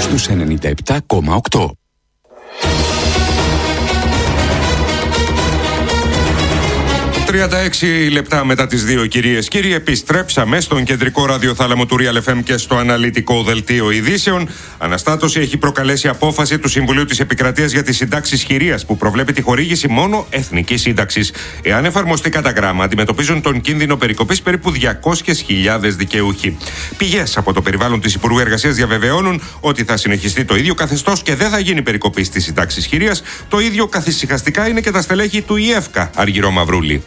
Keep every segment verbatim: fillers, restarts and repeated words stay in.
στους ενενήντα επτά κόμμα οκτώ. τριάντα έξι λεπτά μετά τις δύο, κυρίες κύριοι, επιστρέψαμε στον κεντρικό ραδιοθάλαμο του Real εφ εμ και στο αναλυτικό δελτίο ειδήσεων. Αναστάτωση έχει προκαλέσει απόφαση του Συμβουλίου της Επικρατείας για τις συντάξεις χειρίας που προβλέπει τη χορήγηση μόνο εθνικής σύνταξης. Εάν εφαρμοστεί κατά γράμμα, αντιμετωπίζουν τον κίνδυνο περικοπής περίπου διακόσιες χιλιάδες δικαιούχοι. Πηγές από το περιβάλλον της Υπουργού Εργασίας διαβεβαιώνουν ότι θα συνεχιστεί το ίδιο καθεστώς και δεν θα γίνει περικοπή στις συντάξεις χειρίας. Το ίδιο καθησυχαστικά είναι και τα στελέχη του ΙΕΦΚΑ, Αργυρό Μαυρούλη.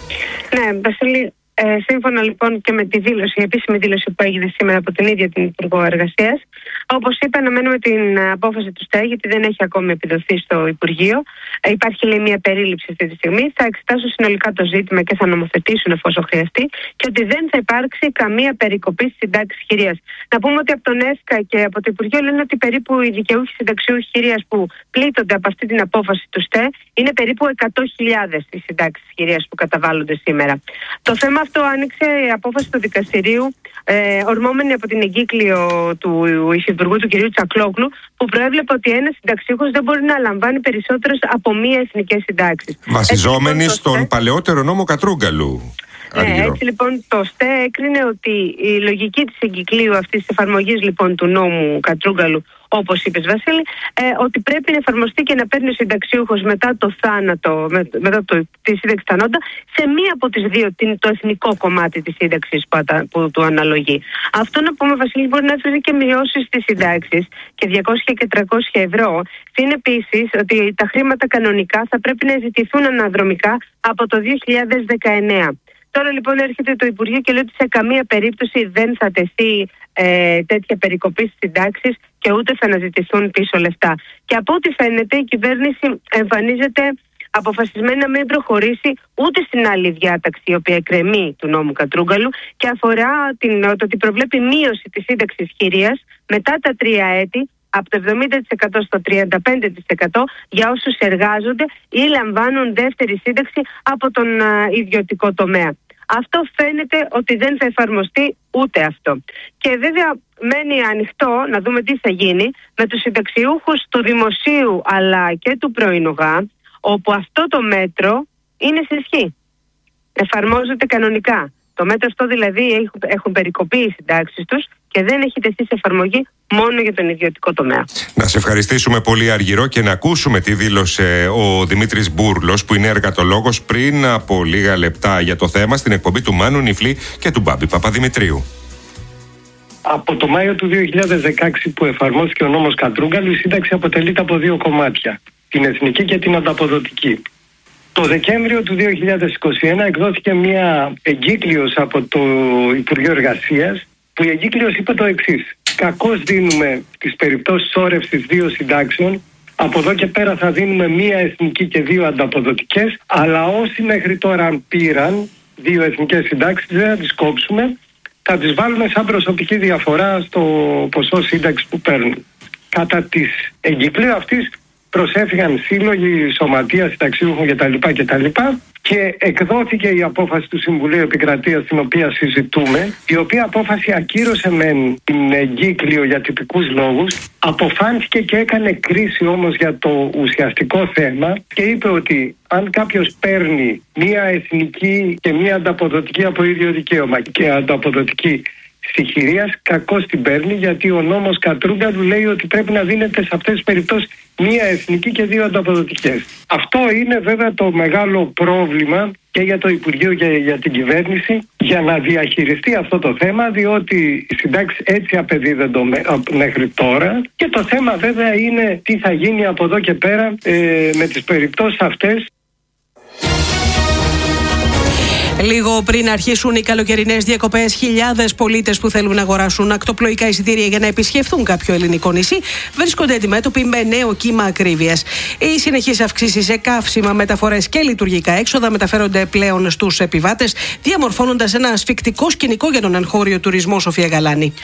Ναι, Βασίλη, ε, σύμφωνα λοιπόν και με τη δήλωση, η επίσημη δήλωση που έγινε σήμερα από την ίδια την Υπουργό Εργασίας, όπως είπε, αναμένουμε την απόφαση του ΣΤΕ, γιατί δεν έχει ακόμη επιδοθεί στο Υπουργείο. Ε, υπάρχει, λέει, μια περίληψη αυτή τη στιγμή. Θα εξετάσουν συνολικά το ζήτημα και θα νομοθετήσουν εφόσον χρειαστεί, και ότι δεν θα υπάρξει καμία περικοπή στη συντάξη χειρίας. Να πούμε ότι από τον ΕΣΚΑ και από το Υπουργείο λένε ότι περίπου οι δικαιούχοι συνταξιούχοι χειρίας που πλήττονται από αυτή την απόφαση του ΣΤΕ είναι περίπου εκατό χιλιάδες οι συντάξεις χειρίας που καταβάλλονται σήμερα. Το θέμα αυτό άνοιξε η απόφαση του δικαστηρίου, ε, ορμόμενη από την εγκύκλιο του Υφυπουργού του κ. Τσακλόγλου, που προέβλεπε ότι ένας συνταξιούχος δεν μπορεί να λαμβάνει περισσότερες από μία εθνικές συντάξεις. Βασιζόμενοι έτσι, στον ΣΤΕ... παλαιότερο νόμο Κατρούγκαλου. Ναι, έτσι λοιπόν το ΣΤΕ έκρινε ότι η λογική της εγκυκλίου αυτής της εφαρμογής λοιπόν του νόμου Κατρούγκαλου, όπως είπες Βασίλη, ε, ότι πρέπει να εφαρμοστεί και να παίρνει ο συνταξιούχος μετά το θάνατο, με, μετά το, τη σύνταξη θανόντα, σε μία από τις δύο, την, το εθνικό κομμάτι της σύνταξης που, που του αναλογεί. Αυτό, να πούμε Βασίλη, μπορεί να φέρει και μειώσεις στις συντάξεις και διακόσια και τριακόσια ευρώ. Είναι επίσης ότι τα χρήματα κανονικά θα πρέπει να ζητηθούν αναδρομικά από το δύο χιλιάδες δεκαεννέα. Τώρα λοιπόν έρχεται το Υπουργείο και λέει ότι σε καμία περίπτωση δεν θα τεθεί ε, τέτοια περικοπή στις συντάξεις και ούτε θα αναζητηθούν πίσω λεφτά. Και από ό,τι φαίνεται η κυβέρνηση εμφανίζεται αποφασισμένη να μην προχωρήσει ούτε στην άλλη διάταξη η οποία εκκρεμεί του νόμου Κατρούγκαλου και αφορά την, το ότι προβλέπει μείωση της σύνταξης χειρίας μετά τα τρία έτη από το εβδομήντα τοις εκατό στο τριάντα πέντε τοις εκατό για όσους εργάζονται ή λαμβάνουν δεύτερη σύνταξη από τον α, ιδιωτικό τομέα. Αυτό φαίνεται ότι δεν θα εφαρμοστεί ούτε αυτό. Και βέβαια μένει ανοιχτό να δούμε τι θα γίνει με τους συνταξιούχους του δημοσίου αλλά και του πρωινογά, όπου αυτό το μέτρο είναι σε ισχύ. Εφαρμόζεται κανονικά. Το μέτρο αυτό δηλαδή έχουν, έχουν περικοπεί οι συντάξεις τους και δεν έχει τεθεί σε εφαρμογή μόνο για τον ιδιωτικό τομέα. Να σε ευχαριστήσουμε πολύ, Αργυρό, και να ακούσουμε τι δήλωσε ο Δημήτρης Μπούρλος, που είναι εργατολόγος, πριν από λίγα λεπτά για το θέμα στην εκπομπή του Μάνου Νιφλή και του Μπάμπη Παπαδημητρίου. Από το Μάιο του δύο χιλιάδες δεκαέξι που εφαρμόστηκε ο νόμος Κατρούγκαλου, η σύνταξη αποτελείται από δύο κομμάτια, την εθνική και την ανταποδοτική. Το Δεκέμβριο του δύο χιλιάδες είκοσι ένα εκδόθηκε μια εγκύκλειος από το Υπουργείο Εργασίας, που η εγκύκλειος είπε το εξής: κακώς δίνουμε τις περιπτώσεις σώρευσης δύο συντάξεων, από εδώ και πέρα θα δίνουμε μία εθνική και δύο ανταποδοτικές, αλλά όσοι μέχρι τώρα πήραν δύο εθνικές συντάξεις δεν θα τις κόψουμε, θα τις βάλουμε σαν προσωπική διαφορά στο ποσό σύνταξη που παίρνουν. Κατά της εγκυκλίου αυτής προσέφυγαν σύλλογοι, σωματεία, συνταξιούχων κτλ. κτλ. Και εκδόθηκε η απόφαση του Συμβουλίου Επικρατείας, την οποία συζητούμε, η οποία απόφαση ακύρωσε μεν την εγκύκλιο για τυπικούς λόγους, αποφάνθηκε και έκανε κρίση όμως για το ουσιαστικό θέμα και είπε ότι αν κάποιος παίρνει μία εθνική και μία ανταποδοτική από ίδιο δικαίωμα και ανταποδοτική στοιχειρίας, κακώς την παίρνει, γιατί ο νόμος Κατρούγκαλου λέει ότι πρέπει να δίνεται σε αυτές τις περιπτώσεις μία εθνική και δύο ανταποδοτικές. Αυτό είναι βέβαια το μεγάλο πρόβλημα και για το Υπουργείο και για την κυβέρνηση για να διαχειριστεί αυτό το θέμα, διότι οι συντάξεις έτσι απεδίδονται μέχρι τώρα και το θέμα βέβαια είναι τι θα γίνει από εδώ και πέρα ε, με τις περιπτώσεις αυτές. Λίγο πριν αρχίσουν οι καλοκαιρινές διακοπές, χιλιάδες πολίτες που θέλουν να αγοράσουν ακτοπλοϊκά εισιτήρια για να επισκεφθούν κάποιο ελληνικό νησί βρίσκονται αντιμέτωποι με νέο κύμα ακρίβειας. Οι συνεχείς αυξήσεις σε καύσιμα, μεταφορές και λειτουργικά έξοδα μεταφέρονται πλέον στους επιβάτες, διαμορφώνοντας ένα ασφικτικό σκηνικό για τον εγχώριο τουρισμό, Σοφία Γαλάνη.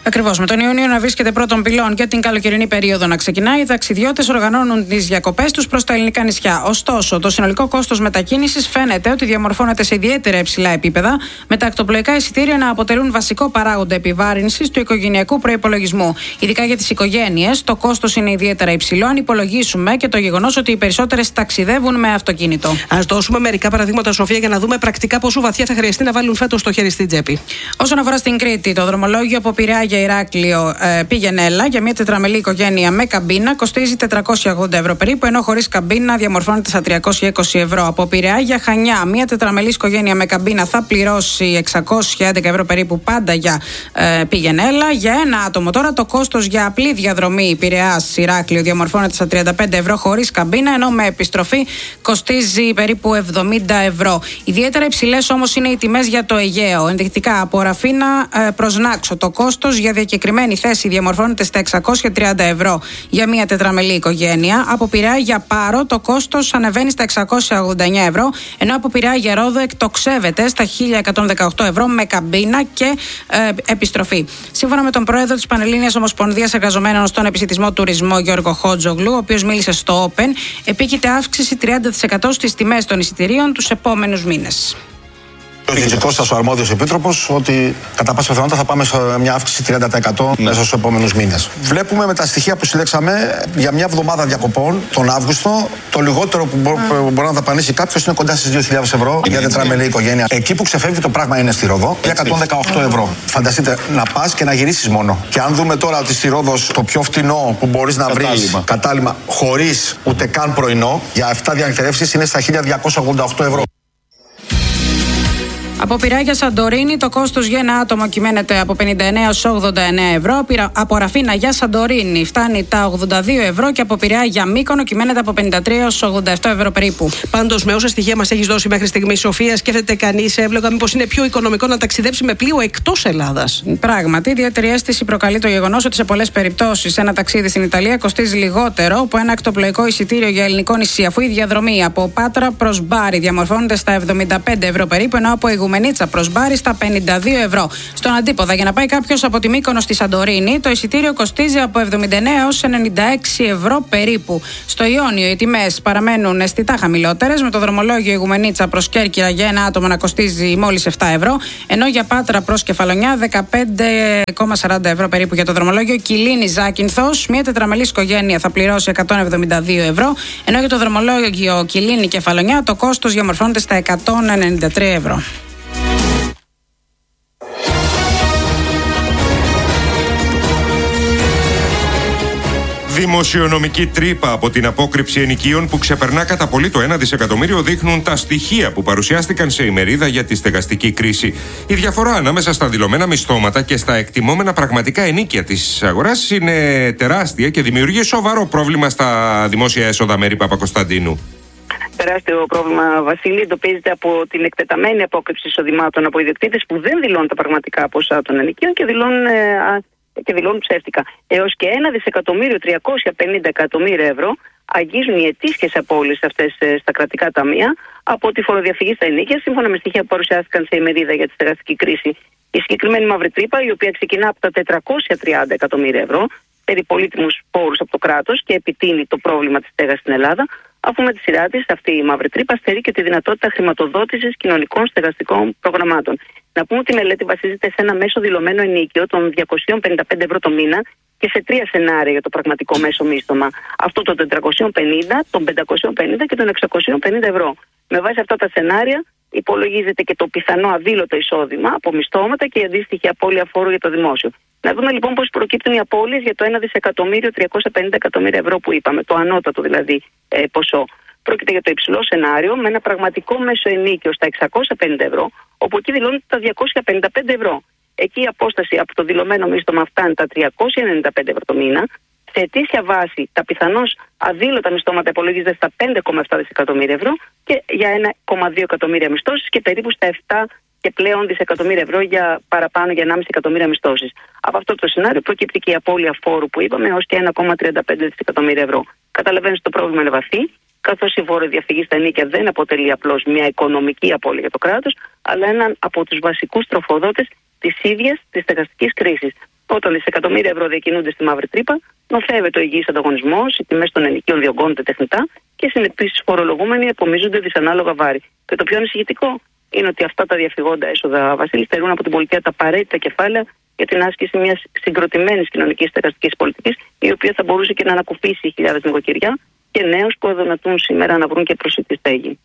Ακριβώς. Με τον Ιούνιο να βρίσκεται πρώτον πυλών και την καλοκαιρινή περίοδο να ξεκινάει, οι ταξιδιώτες οργανώνουν τις διακοπές τους προς τα ελληνικά νησιά. Ωστόσο, το συνολικό κόστος μετακίνησης φαίνεται ότι διαμορφώνεται σε ιδιαίτερα υψηλά επίπεδα, με τα ακτοπλοϊκά εισιτήρια να αποτελούν βασικό παράγοντα επιβάρυνσης του οικογενειακού προϋπολογισμού. Ειδικά για τις οικογένειες, το κόστος είναι ιδιαίτερα υψηλό, αν υπολογίσουμε και το γεγονός ότι οι περισσότερες ταξιδεύουν με αυτοκίνητο. Ας δώσουμε μερικά παραδείγματα, Σοφία, για να δούμε πρακτικά πόσο βαθιά θα χρειαστεί να βάλουν φέτος το χέρι στην τσέπη. Όσον αφορά στην Κρήτη, το δρομολόγιο από Πειραιά για Ηράκλειο ε, πήγαινε έλα για μια τετραμελή οικογένεια με καμπίνα κοστίζει τετρακόσια ογδόντα ευρώ περίπου, ενώ χωρίς καμπίνα διαμορφώνεται στα τριακόσια είκοσι ευρώ. Από Πειραιά για Χανιά, μια τετραμελή οικογένεια με καμπίνα θα πληρώσει εξακόσια έντεκα ευρώ περίπου, πάντα για ε, πήγαινε έλα. Για ένα άτομο τώρα το κόστος για απλή διαδρομή Πειραιάς Ηράκλειο διαμορφώνεται στα τριάντα πέντε ευρώ χωρίς καμπίνα, ενώ με επιστροφή κοστίζει περίπου εβδομήντα ευρώ. Ιδιαίτερα υψηλές όμως είναι οι τιμές για το Αιγαίο. Ενδεικτικά από Ραφίνα ε, προς Νάξο το κόστος για διακεκριμένη θέση διαμορφώνεται στα εξακόσια τριάντα ευρώ για μια τετραμελή οικογένεια. Από Πειραιά για Πάρο το κόστος ανεβαίνει στα εξακόσια ογδόντα εννέα ευρώ, ενώ από Πειραιά για Ρόδο εκτοξεύεται στα χίλια εκατόν δεκαοκτώ ευρώ με καμπίνα και ε, επιστροφή. Σύμφωνα με τον πρόεδρο της Πανελλήνιας Ομοσπονδίας Εργαζομένων στον Επισιτισμό Τουρισμό, Γιώργο Χότζογλου, ο οποίος μίλησε στο Open, επίκειται αύξηση τριάντα τοις εκατό στις τιμές των εισιτηρίων τους επόμενους μήνες. Ο Κώστας σας, ο αρμόδιος επίτροπος, ότι κατά πάσα πιθανότητα θα πάμε σε μια αύξηση τριάντα τοις εκατό μέσα στους επόμενους μήνες. Βλέπουμε με τα στοιχεία που συλλέξαμε για μια εβδομάδα διακοπών τον Αύγουστο, το λιγότερο που μπο- mm. μπορεί να δαπανίσει κάποιος είναι κοντά στις δύο χιλιάδες ευρώ για τετραμελή οικογένεια. Εκεί που ξεφεύγει το πράγμα είναι στη Ρόδο, για εκατόν δεκαοκτώ ευρώ. Φανταστείτε να πας και να γυρίσεις μόνο. Και αν δούμε τώρα ότι στη Ρόδος το πιο φτηνό που μπορείς να βρεις κατάλημα χωρίς ούτε καν πρωινό για επτά διανυκτερεύσεις είναι στα χίλια διακόσια ογδόντα οκτώ ευρώ. Από Πειραιά για Σαντορίνη το κόστος για ένα άτομο κυμαίνεται από πενήντα εννέα έως ογδόντα εννέα ευρώ. Από Ραφίνα για Σαντορίνη φτάνει τα ογδόντα δύο ευρώ και από Πειραιά για Μύκονο κυμαίνεται από πενήντα τρία έως ογδόντα επτά ευρώ περίπου. Πάντως, με όσα στοιχεία μας έχεις δώσει μέχρι στιγμή, Σοφία, σκέφτεται κανείς εύλογα μήπως είναι πιο οικονομικό να ταξιδέψει με πλοίο εκτός Ελλάδας? Πράγματι, ιδιαίτερη αίσθηση προκαλεί το γεγονός ότι σε πολλές περιπτώσεις ένα ταξίδι στην Ιταλία κοστίζει λιγότερο από ένα ακτοπλοϊκό εισιτήριο για ελληνικό νησί, αφού η διαδρομή από Πάτρα προς Μπάρι διαμορφώνεται στα εβδομήντα πέντε ευρώ περίπου, ενώ από Ιγουμενίτσα προς Μπάρι στα πενήντα δύο ευρώ. Στον αντίποδα, για να πάει κάποιος από τη Μύκονο στη Σαντορίνη, το εισιτήριο κοστίζει από εβδομήντα εννέα έως ενενήντα έξι ευρώ περίπου. Στο Ιόνιο οι τιμές παραμένουν αισθητά χαμηλότερες, με το δρομολόγιο Ιγουμενίτσα προς Κέρκυρα για ένα άτομο να κοστίζει μόλις επτά ευρώ, ενώ για Πάτρα προς Κεφαλονιά δεκαπέντε κόμμα σαράντα ευρώ περίπου. Για το δρομολόγιο Κιλίνη Ζάκυνθος, μια τετραμελής οικογένεια θα πληρώσει εκατόν εβδομήντα δύο ευρώ, ενώ για το δρομολόγιο Κιλίνη Κεφαλονιά το κόστος διαμορφώνεται στα εκατόν ενενήντα τρία ευρώ. Δημοσιονομική τρύπα από την απόκρυψη ενοικίων που ξεπερνά κατά πολύ το ένα δισεκατομμύριο δείχνουν τα στοιχεία που παρουσιάστηκαν σε ημερίδα για τη στεγαστική κρίση. Η διαφορά ανάμεσα στα δηλωμένα μισθώματα και στα εκτιμόμενα πραγματικά ενίκια της αγοράς είναι τεράστια και δημιουργεί σοβαρό πρόβλημα στα δημόσια έσοδα. Μέρη Παπακοσταντίνου. Τεράστιο πρόβλημα, Βασίλη, εντοπίζεται από την εκτεταμένη απόκρυψη εισοδημάτων από ιδιοκτήτες που δεν δηλώνουν τα πραγματικά ποσά των ενοικίων και δηλώνουν. Ε, και δηλώνουν ψεύτικα. Έως και ένα δισεκατομμύριο τριακόσια πενήντα εκατομμύρια ευρώ αγγίζουν οι ετήσιες απώλειες αυτές στα κρατικά ταμεία από τη φοροδιαφυγή στα ενίκια, σύμφωνα με στοιχεία που παρουσιάστηκαν σε ημερίδα για τη στεγαστική κρίση. Η συγκεκριμένη μαύρη τρύπα, η οποία ξεκινά από τα τετρακόσια τριάντα εκατομμύρια ευρώ, περί πολύτιμους πόρους από το κράτος και επιτείνει το πρόβλημα της στέγασης στην Ελλάδα, αφού με τη σειρά της αυτή η μαύρη τρύπα στερεί και τη δυνατότητα χρηματοδότησης κοινωνικών στεγαστικών προγραμμάτων. Να πούμε ότι η μελέτη βασίζεται σε ένα μέσο δηλωμένο ενίκιο των διακόσια πενήντα πέντε ευρώ το μήνα και σε τρία σενάρια για το πραγματικό μέσο μίσθωμα. Αυτό το τετρακόσια πενήντα, τον πεντακόσια πενήντα και τον εξακόσια πενήντα ευρώ. Με βάση αυτά τα σενάρια υπολογίζεται και το πιθανό αδήλωτο εισόδημα από μισθώματα και η αντίστοιχη απώλεια φόρου για το δημόσιο. Να δούμε λοιπόν πώς προκύπτουν οι απώλειες για το ένα δισεκατομμύριο τριακόσια πενήντα εκατομμύρια ευρώ που είπαμε, το ανώτατο δηλαδή ε, ποσό. Πρόκειται για το υψηλό σενάριο με ένα πραγματικό μέσο ενίκιο στα εξακόσια πενήντα ευρώ, όπου εκεί δηλώνεται τα διακόσια πενήντα πέντε ευρώ. Εκεί η απόσταση από το δηλωμένο μίσθωμα φτάνει τα τριακόσια ενενήντα πέντε ευρώ το μήνα. Σε ετήσια βάση, τα πιθανώς αδήλωτα μισθώματα υπολογίζονται στα πέντε κόμμα επτά δισεκατομμύρια ευρώ και για ένα κόμμα δύο εκατομμύρια μισθώσεις και περίπου στα επτά και πλέον δισεκατομμύρια ευρώ για παραπάνω για ενάμιση εκατομμύρια μισθώσεις. Από αυτό το σενάριο προκύπτει και η απώλεια φόρου που είπαμε ως και ένα κόμμα τριάντα πέντε δισεκατομμύρια ευρώ. Καταλαβαίνετε ότι το πρόβλημα είναι βαθύ, καθώς η φοροδιαφυγή στα ενίκια δεν αποτελεί απλώς μια οικονομική απώλεια για το κράτος, αλλά έναν από τους βασικούς τροφοδότες της ίδιας της στεγαστικής κρίσης. Όταν δισεκατομμύρια ευρώ διακινούνται στη μαύρη τρύπα, νοθεύεται ο υγιής ανταγωνισμός, οι τιμές των ενοικίων διωγγώνονται τεχνητά και οι συνεπείς φορολογούμενοι επομίζονται δυσανάλογα βάρη. Και το πιο ανησυχητικό είναι ότι αυτά τα διαφυγόντα έσοδα, Βασίλη, στερούν από την πολιτεία τα απαραίτητα κεφάλαια για την άσκηση μιας συγκροτημένης κοινωνικής στεγαστικής πολιτικής, η οποία θα μπορούσε και να ανακουφίσει χιλιάδες νοικοκυριά και νέους που αδυνατούν σήμερα να βρουν και προσιτή στέγη.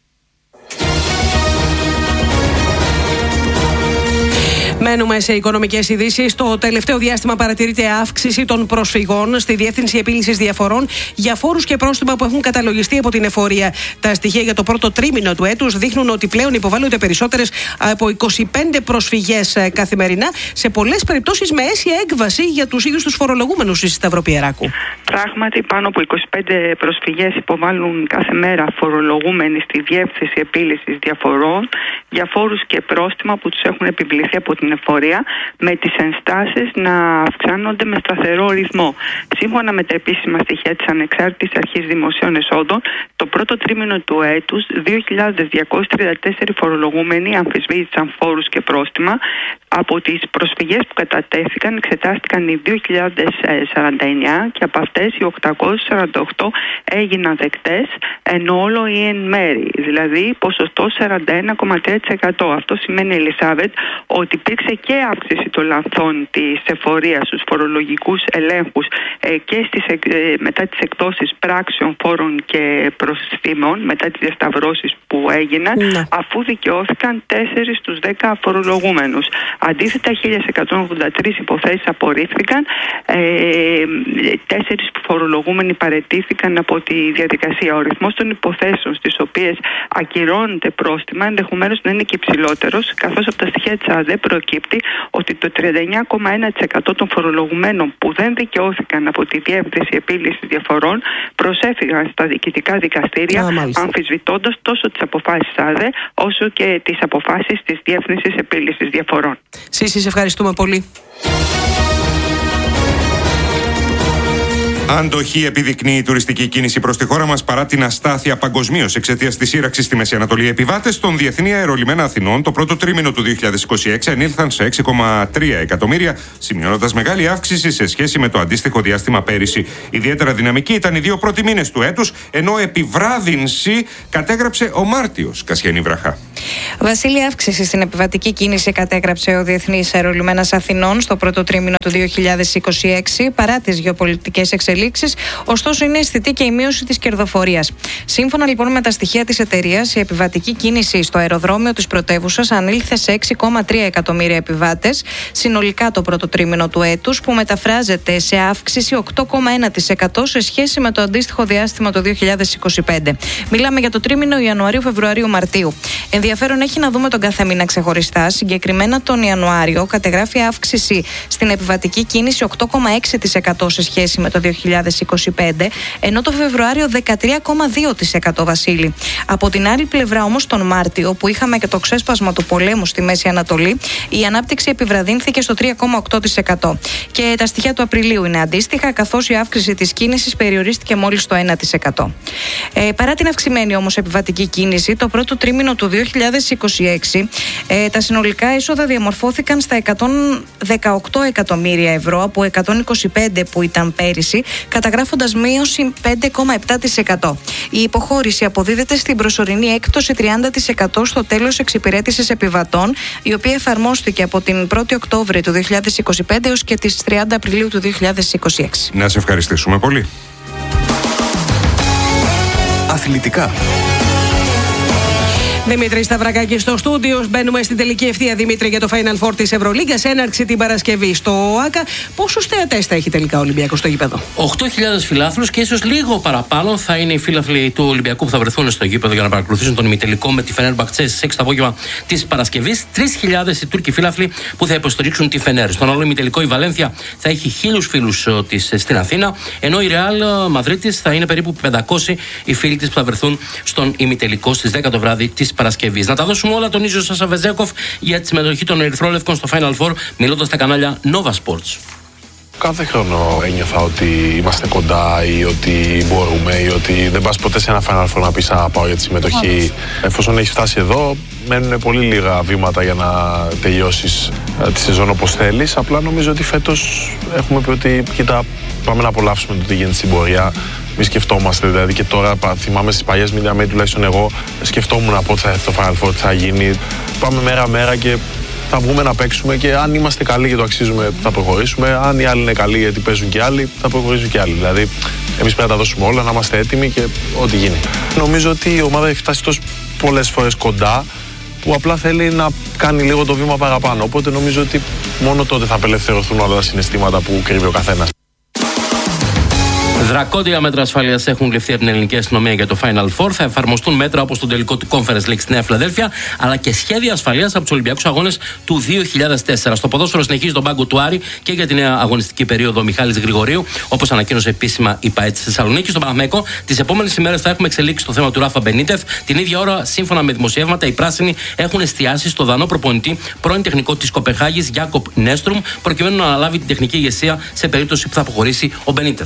Μένουμε σε οικονομικές ειδήσεις. Το τελευταίο διάστημα παρατηρείται αύξηση των προσφυγών στη Διεύθυνση Επίλυσης Διαφορών για φόρους και πρόστιμα που έχουν καταλογιστεί από την εφορία. Τα στοιχεία για το πρώτο τρίμηνο του έτους δείχνουν ότι πλέον υποβάλλονται περισσότερες από είκοσι πέντε προσφυγές καθημερινά, σε πολλές περιπτώσεις με αίσια έκβαση για τους ίδιους τους φορολογούμενους στη Σταυροπιεράκου. Πράγματι, πάνω από είκοσι πέντε προσφυγές υποβάλλουν κάθε μέρα φορολογούμενοι στη Διεύθυνση Επίλυσης Διαφορών για φόρους και πρόστιμα που τους έχουν επιβληθεί από την εφορία, με τις ενστάσεις να αυξάνονται με σταθερό ρυθμό. Σύμφωνα με τα επίσημα στοιχεία της Ανεξάρτητης Αρχής Δημοσίων Εσόδων, το πρώτο τρίμηνο του έτους, δύο χιλιάδες διακόσιοι τριάντα τέσσερις φορολογούμενοι αμφισβήτησαν φόρους και πρόστιμα. Από τις προσφυγές που κατατέθηκαν, εξετάστηκαν οι δύο χιλιάδες σαράντα εννιά και από αυτές οι οκτακόσιες σαράντα οκτώ έγιναν δεκτές, ενώ όλο ή εν μέρη, δηλαδή ποσοστό σαράντα ένα κόμμα τρία τοις εκατό. Αυτό σημαίνει, Ελισάβετ, ότι υπήρξε και αύξηση των λανθών της εφορίας στους φορολογικούς ελέγχους ε, και στις, ε, μετά τις εκδόσεις πράξεων, φόρων και προστήμων, μετά τις διασταυρώσεις που έγιναν, ναι. αφού δικαιώθηκαν τέσσερις στους δέκα φορολογούμενους. Αντίθετα, χίλια εκατόν ογδόντα τρεις υποθέσεις απορρίφθηκαν, ε, τέσσερις φορολογούμενοι παραιτήθηκαν από τη διαδικασία. Ο ρυθμός των υποθέσεων στις οποίες ακυρώνεται πρόστιμα ενδεχομένως να είναι και υψηλότερος, καθώς από τα στοιχεία της ΑΔΕ προκύπτει ότι το τριάντα εννιά κόμμα ένα τοις εκατό των φορολογουμένων που δεν δικαιώθηκαν από τη Διεύθυνση Επίλυσης Διαφορών προσέφυγαν στα διοικητικά δικαστήρια, αμφισβητώντας τόσο τις αποφάσεις ΑΔΕ όσο και τις αποφάσεις της Διεύθυνσης Επίλυσης Διαφορών. Σύση, σε ευχαριστούμε πολύ. Αντοχή επιδεικνύει η τουριστική κίνηση προς τη χώρα μας παρά την αστάθεια παγκοσμίως εξαιτίας της σύραξης στη Μέση Ανατολή. Οι επιβάτες των διεθνή αερολιμένα Αθηνών το πρώτο τρίμηνο του δύο χιλιάδες είκοσι έξι ανήλθαν σε έξι κόμμα τρία εκατομμύρια, σημειώνοντας μεγάλη αύξηση σε σχέση με το αντίστοιχο διάστημα πέρυσι. Ιδιαίτερα δυναμική ήταν οι δύο πρώτοι μήνες του έτους, ενώ επιβράδυνση κατέγραψε ο Μάρτιος. Κασιανή Βραχά. Βασίλη, αύξηση στην επιβατική κίνηση κατέγραψε ο Διεθνής Αερολιμένας Αθηνών στο πρώτο τρίμηνο του δύο χιλιάδες είκοσι έξι παρά τις γεωπολιτικές εξελίξεις, ωστόσο είναι αισθητή και η μείωση της κερδοφορίας. Σύμφωνα λοιπόν με τα στοιχεία της εταιρείας, η επιβατική κίνηση στο αεροδρόμιο της πρωτεύουσας ανήλθε σε έξι κόμμα τρία εκατομμύρια επιβάτες συνολικά το πρώτο τρίμηνο του έτους, που μεταφράζεται σε αύξηση οκτώ κόμμα ένα τοις εκατό σε σχέση με το αντίστοιχο διάστημα το δύο χιλιάδες είκοσι πέντε. Μιλάμε για το τρίμηνο Ιανουαρίου, Φεβρουαρίου, Μαρτίου. Ενδιαφέρον έχει να δούμε τον κάθε μήνα ξεχωριστά. Συγκεκριμένα τον Ιανουάριο κατεγράφει αύξηση στην επιβατική κίνηση οκτώ κόμμα έξι τοις εκατό σε σχέση με το δύο χιλιάδες είκοσι πέντε, ενώ το Φεβρουάριο δεκατρία κόμμα δύο τοις εκατό, Βασίλη. Από την άλλη πλευρά όμως, τον Μάρτιο, που είχαμε και το ξέσπασμα του πολέμου στη Μέση Ανατολή, η ανάπτυξη επιβραδύνθηκε στο τρία κόμμα οκτώ τοις εκατό. Και τα στοιχεία του Απριλίου είναι αντίστοιχα, καθώς η αύξηση της κίνησης περιορίστηκε μόλις στο ένα τοις εκατό. Ε, παρά την αυξημένη όμως επιβατική κίνηση, το πρώτο τρίμηνο του δύο χιλιάδες είκοσι έξι ε, τα συνολικά έσοδα διαμορφώθηκαν στα εκατόν δεκαοκτώ εκατομμύρια ευρώ από εκατόν είκοσι πέντε που ήταν πέρυσι, καταγράφοντας μείωση πέντε κόμμα επτά τοις εκατό. Η υποχώρηση αποδίδεται στην προσωρινή έκπτωση τριάντα τοις εκατό στο τέλος εξυπηρέτησης επιβατών, η οποία εφαρμόστηκε από την πρώτη Οκτώβρη του δύο χιλιάδες είκοσι πέντε έως και τις τριάντα Απριλίου του δύο χιλιάδες είκοσι έξι. Να σε ευχαριστήσουμε πολύ. Αθλητικά. Δημήτρη Σταυρακάκη στο στούντιο. Μπαίνουμε στην τελική ευθεία, Δημήτρη, για το Final Four της Ευρωλίγκας. Έναρξη την Παρασκευή στο ΟΑΚΑ. Πόσους θεατές θα έχει τελικά ο Ολυμπιακός στο γήπεδο? οκτώ χιλιάδες φιλάθλους και ίσως λίγο παραπάνω θα είναι οι φίλαθλοι του Ολυμπιακού που θα βρεθούν στο γήπεδο για να παρακολουθήσουν τον ημιτελικό με τη Φενέρμπαχτσε στις έξι το απόγευμα της Παρασκευής. τρεις χιλιάδες οι Τούρκοι φίλαθλοι που θα υποστηρίξουν τη Φενέρ. Στον όλο ημιτελικό η Βαλένθια θα έχει χίλιους φίλους της στην Αθήνα, ενώ η Ρεάλ Μαδρίτης θα είναι περίπου πεντακόσιοι οι φίλοι της που θα βρεθούν στον ημιτελικό στις δέκα το βράδυ της Παρασκευής. Να τα δώσουμε όλα τον Ίζο Σάσα Βεζέκοφ για τη συμμετοχή των Ερυθρόλευκων στο Final Four, μιλώντας στα κανάλια Nova Sports. Κάθε χρόνο ένιωθα ότι είμαστε κοντά ή ότι μπορούμε ή ότι δεν πας ποτέ σε ένα Final Four να πεις «Α, πάω για τη συμμετοχή». Εφόσον έχεις φτάσει εδώ, μένουν πολύ λίγα βήματα για να τελειώσεις τη σεζόν όπως θέλεις. Απλά νομίζω ότι φέτος έχουμε πει ότι κοίτα, πάμε να απολαύσουμε το τι γίνεται στην πορεία. Μη σκεφτόμαστε, δηλαδή και τώρα θυμάμαι στις παλιές Media Made, τουλάχιστον εγώ σκεφτόμουν από θα έρθει το Final Four, τι θα γίνει. Πάμε μέρα-μέρα και θα βγούμε να παίξουμε και αν είμαστε καλοί και το αξίζουμε θα προχωρήσουμε. Αν οι άλλοι είναι καλοί γιατί παίζουν και άλλοι, θα προχωρήσουν και άλλοι. Δηλαδή, εμείς πρέπει να τα δώσουμε όλα, να είμαστε έτοιμοι και ό,τι γίνει. Νομίζω ότι η ομάδα έχει φτάσει τόσο πολλές φορές κοντά που απλά θέλει να κάνει λίγο το βήμα παραπάνω. Οπότε νομίζω ότι μόνο τότε θα απελευθερωθούν όλα τα συναισθήματα που κρύβει ο καθένας. Δρακόντια μέτρα ασφαλείας έχουν ληφθεί από την ελληνική αστυνομία για το Final Four. Θα εφαρμοστούν μέτρα όπως το τελικό του Conference League στη Νέα Φιλαδέλφια, αλλά και σχέδια ασφαλείας από τους Ολυμπιακούς Αγώνες του δύο χιλιάδες τέσσερα. Στο ποδόσφαιρο συνεχίζει τον πάγκο του Άρη και για τη νέα αγωνιστική περίοδο ο Μιχάλης Γρηγορίου, όπως ανακοίνωσε επίσημα η ΠΑΕ της Θεσσαλονίκης. Στον Παναθηναϊκό, τις επόμενες ημέρες θα έχουμε εξελίξει το θέμα του Ράφα Μπενίτεθ. Την ίδια ώρα, σύμφωνα με δημοσιεύματα, οι πράσινοι έχουν εστιάσει στο δανό προπονητή, πρώην τεχνικό της Κοπεχάγης, Γιάκοπ Νέστρουμ, προκειμένου να αναλάβει την τεχνική ηγεσία σε περίπτωση που θα αποχωρήσει ο Μπενίτεθ.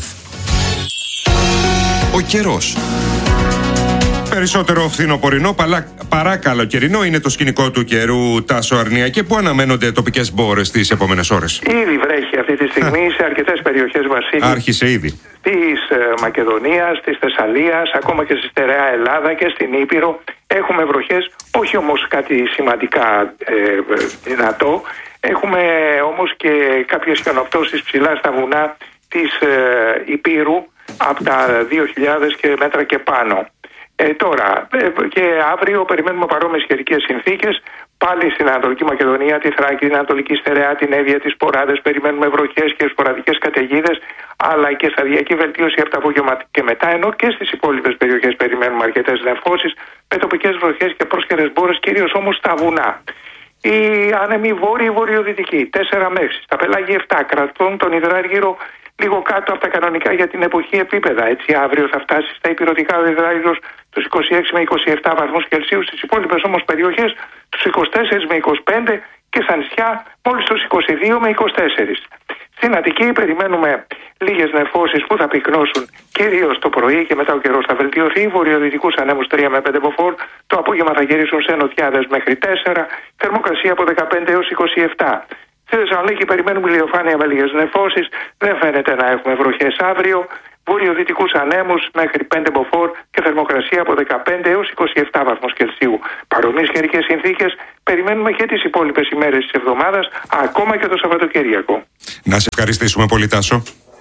Ο καιρός. Περισσότερο φθινοπορεινό παρά καλοκαιρινό είναι το σκηνικό του καιρού, Τάσο Αρνία, και που αναμένονται τοπικές μπόρες τις επόμενες ώρες. Ήδη βρέχει αυτή τη στιγμή σε αρκετές περιοχές, Βασίλη. Άρχισε ήδη. Της Μακεδονίας, της Θεσσαλίας, ακόμα και στη στερεά Ελλάδα και στην Ήπειρο έχουμε βροχές, όχι όμως κάτι σημαντικά ε, δυνατό. Έχουμε όμως και κάποιες χιονοπτώσεις ψηλά στα βουνά της ε, Ήπειρου, από τα δύο χιλιάδες και μέτρα και πάνω. Ε, τώρα ε, και αύριο περιμένουμε παρόμοιες καιρικές συνθήκες. Πάλι στην Ανατολική Μακεδονία, τη Θράκη, την Ανατολική Στερεά, την Εύβοια, τις Ποράδες περιμένουμε βροχές και σποραδικές καταιγίδες, αλλά και σταδιακή βελτίωση από το απόγευμα και μετά, ενώ και στις υπόλοιπες περιοχές περιμένουμε αρκετές νεφώσεις με τοπικές βροχές και πρόσκαιρες μπόρες, κυρίως όμως στα βουνά. Οι άνεμοι βόρειο-βορειοδυτικοί τέσσερα με έξι, στα πελάγια επτά, κρατών τον υδράργυρο λίγο κάτω από τα κανονικά για την εποχή επίπεδα. Έτσι, αύριο θα φτάσει στα υπηρετικά ο υδράργυρος τους είκοσι έξι με είκοσι επτά βαθμούς Κελσίου, στις υπόλοιπες όμως περιοχές τους είκοσι τέσσερα με είκοσι πέντε και στα νησιά μόλις τους είκοσι δύο με είκοσι τέσσερα. Στην Αττική περιμένουμε λίγες νεφώσεις που θα πυκνώσουν κυρίως το πρωί και μετά ο καιρός θα βελτιωθεί. Βορειοδυτικούς ανέμους τρία με πέντε μποφόρ, το απόγευμα θα γυρίσουν σε νοτιάδες μέχρι τέσσερα, θερμοκρασία από δεκαπέντε έως είκοσι επτά. Στη Θεσσαλονίκη περιμένουμε ηλιοφάνεια με λίγες νεφώσεις, δεν φαίνεται να έχουμε βροχές αύριο. Βορειοδυτικούς ανέμους μέχρι πέντε μποφόρ και θερμοκρασία από δεκαπέντε έως είκοσι επτά βαθμούς Κελσίου. Παρομοίες καιρικές συνθήκες περιμένουμε και τις υπόλοιπες ημέρες της εβδομάδας, ακόμα και το Σαββατοκύριακο. Να σε ευχαριστήσουμε πολύ, Τάσο.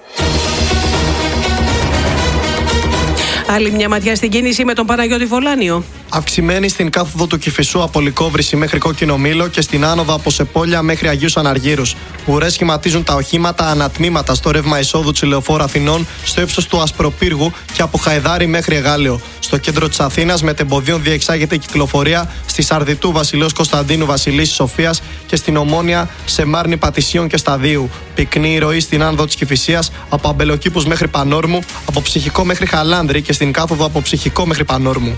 Άλλη μια ματιά στην κίνηση με τον Παναγιώτη Βολάνιο. Αυξημένη στην κάθοδο του Κηφισού από Λυκόβρηση μέχρι Κόκκινο Μήλο και στην άνοδο από Σεπόλια μέχρι Αγίους Αναργύρους. Ουρές σχηματίζουν τα οχήματα ανατμήματα στο ρεύμα εισόδου της Λεωφόρου Αθηνών, στο ύψος του Ασπροπύργου και από Χαϊδάρι μέχρι Εγάλεο. Στο κέντρο της Αθήνας μετεμποδίων διεξάγεται η κυκλοφορία στη Σαρδιτού Βασιλέως Κωνσταντίνου Βασιλίσης Σοφίας και στην Ομόνια σε Μάρνη Πατησίων και Σταδίου. Πυκνή η ροή στην άνοδο της Κηφισίας από Αμπελοκήπους μέχρι Πανόρμου, από Ψυχικό μέχρι Χαλάνδρη και στην κάθοδο από Ψυχικό μέχρι Πανόρμου.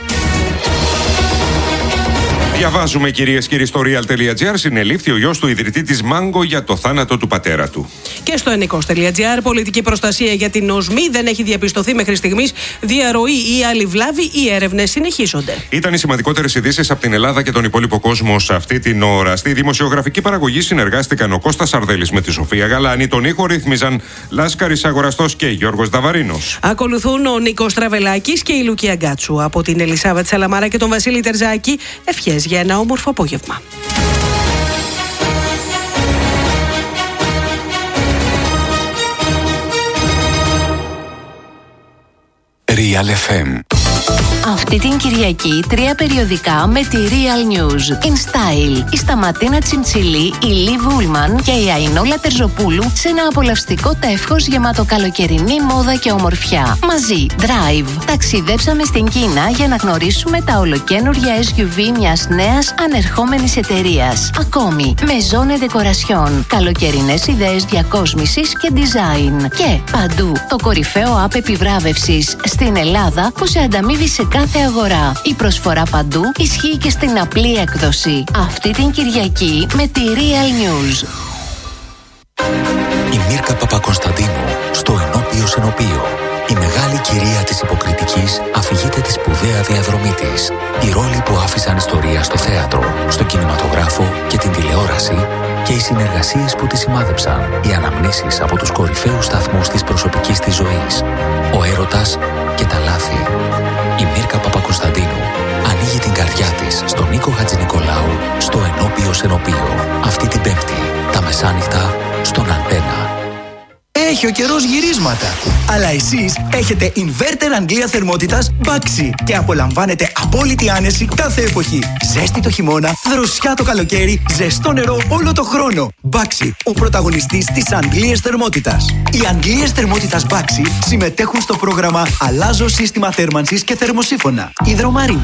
Διαβάζουμε, κυρίες και κύριοι, στο real.gr. Συνελήφθη ο γιος του ιδρυτή της Μάγκο για το θάνατο του πατέρα του. Και στο ενικός.gr. Πολιτική προστασία για την οσμή δεν έχει διαπιστωθεί μέχρι στιγμής διαρροή ή άλλη βλάβη. Οι έρευνες συνεχίζονται. Ήταν οι σημαντικότερες ειδήσεις από την Ελλάδα και τον υπόλοιπο κόσμο σε αυτή την ώρα. Στη δημοσιογραφική παραγωγή συνεργάστηκαν ο Κώστας Σαρδέλης με τη Σοφία Γαλάνη. Τον ήχο ρύθμιζαν Λάσκαρης Αγοραστός και Γιώργος Δαβαρίνος. Ακολουθούν ο Νίκος Τραβελάκης και η Λουκία Γκάτσου. Από την Ελισάβετ Σαλαμάρα και τον Βασίλη Τερζάκη, ευχές για ένα όμορφο απόγευμα. Real εφ εμ. Αυτή την Κυριακή τρία περιοδικά με τη Real News. In Style, η Σταματίνα Τσιμτσιλή, η Λι Βούλμαν και η Αϊνόλα Τερζοπούλου σε ένα απολαυστικό τεύχος γεμάτο καλοκαιρινή μόδα και ομορφιά. Μαζί, Drive. Ταξιδέψαμε στην Κίνα για να γνωρίσουμε τα ολοκαίνουργια ες γιου βι μιας νέας ανερχόμενης εταιρείας. Ακόμη, Maison Decoration. Καλοκαιρινές ιδέες διακόσμησης και design. Και παντού, το κορυφαίο app επιβράβευσης στην Ελλάδα που σε ανταμείβει σε κάθε αγορά. Η προσφορά παντού ισχύει και στην απλή έκδοση. Αυτή την Κυριακή με τη Real News. Η Μίρκα Παπακοσταντίνου στο ενώπιος Ενωπείο. Η μεγάλη κυρία της υποκριτικής αφηγείται τη σπουδαία διαδρομή της. Οι ρόλοι που άφησαν ιστορία στο θέατρο, στο κινηματογράφο και την τηλεόραση και οι συνεργασίες που τη σημάδεψαν. Οι αναμνήσεις από τους κορυφαίους σταθμούς της προσωπικής της ζωής. Ο έρωτας και τα λάθη. Η Μίρκα Παπακοσταντίνου ανοίγει την καρδιά της στον Νίκο Χατζηνικολάου στο Ενώπιο Ενωπείο. Αυτή την Πέμπτη, τα μεσάνυχτα, στον Αντένα. Έχει ο καιρός γυρίσματα. Αλλά εσείς έχετε inverter Αγγλία θερμότητας Baxi και απολαμβάνετε απόλυτη άνεση κάθε εποχή. Ζέστη το χειμώνα, δροσιά το καλοκαίρι, ζεστό νερό όλο το χρόνο. Baxi, ο πρωταγωνιστής της Αγγλίας θερμότητας. Οι Αγγλίες θερμότητας Baxi συμμετέχουν στο πρόγραμμα Αλλάζω σύστημα θέρμανσης και θερμοσύφωνα. Υδρομαρή.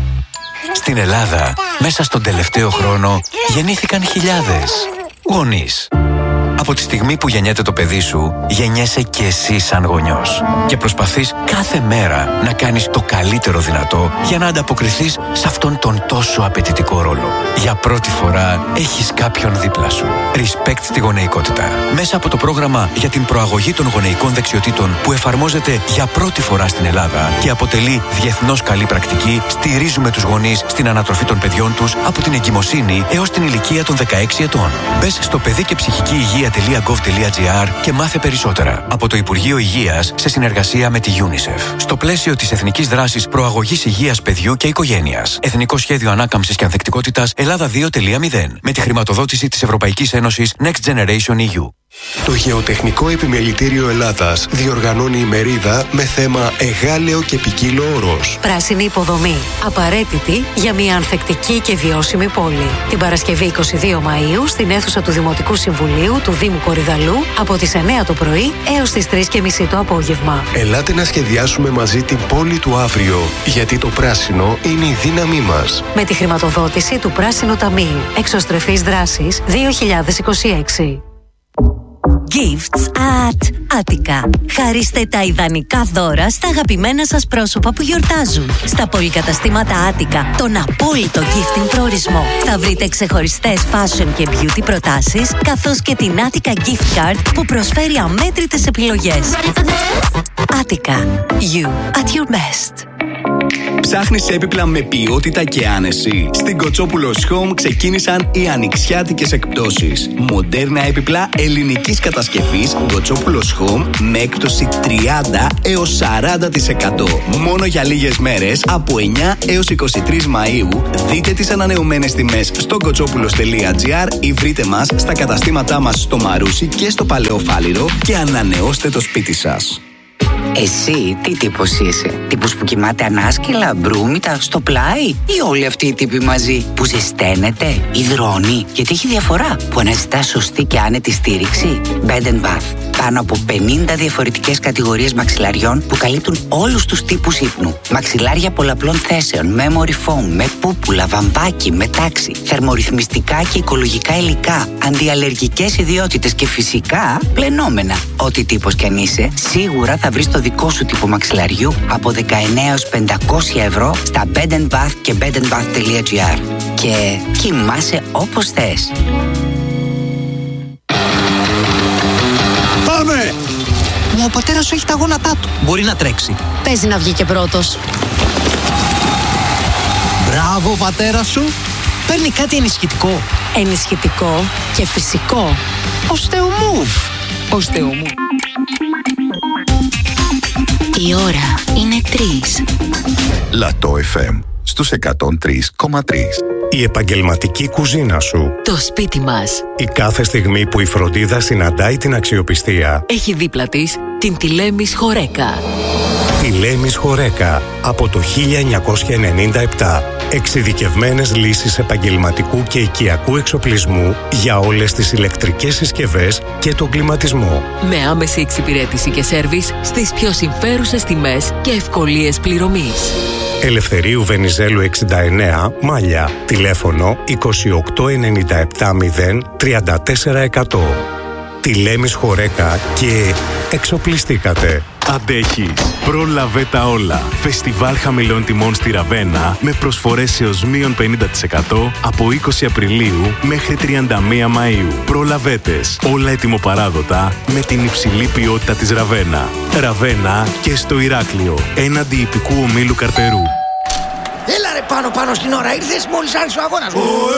Στην Ελλάδα, μέσα στον τελευταίο χρόνο, γεννήθηκαν χιλιάδες γονείς. Από τη στιγμή που γεννιέται το παιδί σου, γεννιέσαι και εσύ σαν γονιός. Και προσπαθείς κάθε μέρα να κάνεις το καλύτερο δυνατό για να ανταποκριθείς σε αυτόν τον τόσο απαιτητικό ρόλο. Για πρώτη φορά έχεις κάποιον δίπλα σου. Respect στη γονεϊκότητα. Μέσα από το πρόγραμμα για την προαγωγή των γονεϊκών δεξιοτήτων που εφαρμόζεται για πρώτη φορά στην Ελλάδα και αποτελεί διεθνώς καλή πρακτική, στηρίζουμε τους γονείς στην ανατροφή των παιδιών τους από την εγκυμοσύνη έως την ηλικία των δεκαέξι ετών. Μπες στο παιδί και ψυχική υγεία τελεία γκοβ τελεία τζι άρ και μάθε περισσότερα. Από το Υπουργείο Υγείας σε συνεργασία με τη UNICEF. Στο πλαίσιο της Εθνικής Δράσης Προαγωγής Υγείας Παιδιού και Οικογένειας. Εθνικό Σχέδιο Ανάκαμψης και Ανθεκτικότητας Ελλάδα δύο τελεία μηδέν. Με τη χρηματοδότηση της Ευρωπαϊκής Ένωσης Next Generation ι γιου. Το Γεωτεχνικό Επιμελητήριο Ελλάδας διοργανώνει ημερίδα με θέμα «Εγάλεο και ποικίλο όρος». Πράσινη υποδομή. Απαραίτητη για μια ανθεκτική και βιώσιμη πόλη. Την Παρασκευή είκοσι δύο Μαΐου στην αίθουσα του Δημοτικού Συμβουλίου του Δήμου Κορυδαλού από τις εννιά το πρωί έως τις τρεις και μισή το απόγευμα. Ελάτε να σχεδιάσουμε μαζί την πόλη του αύριο, γιατί το πράσινο είναι η δύναμή μας. Με τη χρηματοδότηση του Πράσινου Ταμείου. Εξωστρεφής δράσης δύο χιλιάδες είκοσι έξι. Gifts at Attica. Χαρίστε τα ιδανικά δώρα στα αγαπημένα σας πρόσωπα που γιορτάζουν. Στα πολυκαταστήματα Attica, τον απόλυτο gifting προορισμό. Θα βρείτε ξεχωριστές fashion και beauty προτάσεις, καθώς και την Attica Gift Card που προσφέρει αμέτρητες επιλογές. Attica. You at your best. Ψάχνεις έπιπλα με ποιότητα και άνεση? Στην Κοτσόπουλος Home ξεκίνησαν οι ανοιξιάτικες εκπτώσεις. Μοντέρνα έπιπλα ελληνικής κατασκευής Κοτσόπουλος Home με έκπτωση τριάντα έως σαράντα τοις εκατό. Μόνο για λίγες μέρες από εννιά έως είκοσι τρεις Μαΐου. Δείτε τις ανανεωμένες τιμές στο κοτσόπουλος τελεία τζι άρ ή βρείτε μας στα καταστήματά μας στο Μαρούσι και στο Παλαιό Φάληρο και ανανεώστε το σπίτι σας. Εσύ τι τύπος είσαι? Τύπος που κοιμάται ανάσκελα, μπρούμητα, στο πλάι, ή όλοι αυτοί οι τύποι μαζί που ζεσταίνεται, υδρώνει? Γιατί έχει διαφορά που αναζητά σωστή και άνετη στήριξη. Bed and Bath. Πάνω από πενήντα διαφορετικές κατηγορίες μαξιλαριών που καλύπτουν όλους τους τύπους ύπνου. Μαξιλάρια πολλαπλών θέσεων, memory foam, με πούπουλα, βαμβάκι, με τάξη, θερμορυθμιστικά και οικολογικά υλικά, αντιαλλεργικές ιδιότητες και φυσικά πλενόμενα. Ό,τι τύπος κι αν είσαι, σίγουρα θα βρεις το δικό σου τύπο μαξιλαριού από δεκαεννέα έως πεντακόσια ευρώ στα Bed and Bath και bed and bath τελεία τζι άρ. Και κοιμάσαι όπως θες. Πάμε! Μα ο πατέρας σου έχει τα γόνατά του. Μπορεί να τρέξει. Παίζει να βγει και πρώτος. Μπράβο, πατέρα σου. Παίρνει κάτι ενισχυτικό. Ενισχυτικό και φυσικό. Οστεομούβ. Οστεομούβ. Η ώρα είναι τρεις. Λατό εφ εμ στους εκατόν τρία κόμμα τρία. Η επαγγελματική κουζίνα σου. Το σπίτι μας. Η κάθε στιγμή που η φροντίδα συναντάει την αξιοπιστία. Έχει δίπλα της την Τηλέμις Χορέκα. Τηλέμις Χορέκα από το χίλια εννιακόσια ενενήντα επτά. Εξειδικευμένες λύσεις επαγγελματικού και οικιακού εξοπλισμού για όλες τις ηλεκτρικές συσκευές και τον κλιματισμό. Με άμεση εξυπηρέτηση και σέρβις στις πιο συμφέρουσες τιμές και ευκολίες πληρωμής. Ελευθερίου Βενιζέλου εξήντα εννέα, Μάλια. Τηλέφωνο είκοσι οκτώ ενενήντα επτά μηδέν τριάντα τέσσερα εκατό. Τηλέμης Χορέκα και εξοπλιστήκατε. Αντέχει. Πρόλαβε τα όλα. Φεστιβάλ χαμηλών τιμών στη Ραβένα με προσφορές έως μείον πενήντα τοις εκατό από είκοσι Απριλίου μέχρι τριάντα μία Μαΐου. Προλαβέτες. Όλα ετοιμοπαράδοτα με την υψηλή ποιότητα της Ραβένα. Ραβένα και στο Ηράκλειο. Έναντι υπηκού ομίλου Καρτερού. Έλα ρε πάνω πάνω στην ώρα ήρθες μόλις άρχισε ο αγώνας.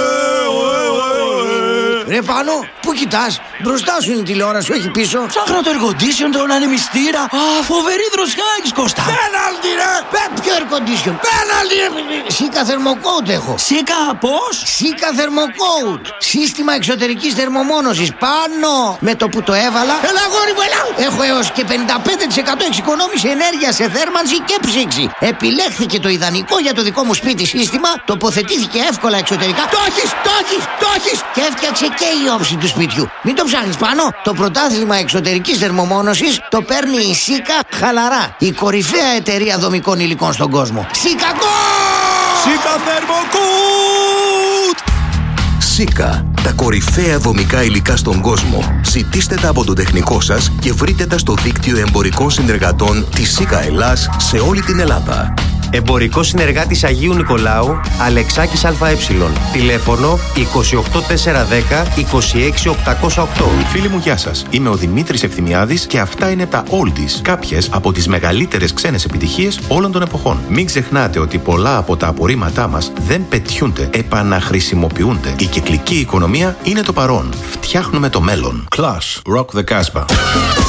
Ρε πάνω, πού κοιτάς? Μπροστά σου είναι η τηλεόραση, όχι πίσω. Ψάχνω το air condition, τον ανεμιστήρα. Α, φοβερή δροσιά έχεις, Κώστα. Πέναλτι ρε! Ποιο air condition? Πέναλτι ρε! Σίκα θερμοκόουτ έχω. Σίκα πώς? Σίκα θερμοκόουτ. Σύστημα εξωτερικής θερμομόνωσης. Πάνω! Με το που το έβαλα. Έλα αγόρι μου, έλα! Έχω έως και πενήντα πέντε τοις εκατό εξοικονόμηση ενέργεια σε θέρμανση και ψήξη. Επιλέχθηκε το ιδανικό για το δικό μου σπίτι σύστημα. Τοποθετήθηκε εύκολα εξωτερικά. Το έχεις, το έχεις, το έχεις! Και έφτιαξε και η όψη του σπιτιού. Μην το ψάχνεις πάνω. Το πρωτάθλημα εξωτερικής θερμομόνωσης το παίρνει η Σίκα χαλαρά. Η κορυφαία εταιρεία δομικών υλικών στον κόσμο. Σίκα Σίκα Θερμοκούτ! Σίκα, τα κορυφαία δομικά υλικά στον κόσμο. Ζητήστε τα από τον τεχνικό σας και βρείτε τα στο δίκτυο εμπορικών συνεργατών της Σίκα Ελλάς σε όλη την Ελλάδα. Εμπορικό συνεργάτης Αγίου Νικολάου, Αλεξάκης ΑΕ. Τηλέφωνο είκοσι οκτώ τετρακόσια δέκα είκοσι έξι οκτακόσια οκτώ. Φίλοι μου, γεια σας. Είμαι ο Δημήτρης Ευθυμιάδης και αυτά είναι τα Oldies. Κάποιες από τις μεγαλύτερες ξένες επιτυχίες όλων των εποχών. Μην ξεχνάτε ότι πολλά από τα απορρίμματά μας δεν πετιούνται, επαναχρησιμοποιούνται. Η κυκλική οικονομία είναι το παρόν. Φτιάχνουμε το μέλλον. Clash, Rock the Casbah.